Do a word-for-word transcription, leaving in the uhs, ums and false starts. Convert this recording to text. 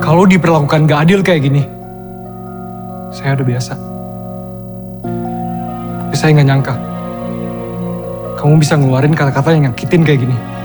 Kalau diperlakukan gak adil kayak gini, saya udah biasa. Tapi saya gak nyangka, kamu bisa ngeluarin kata-kata yang nyakitin kayak gini.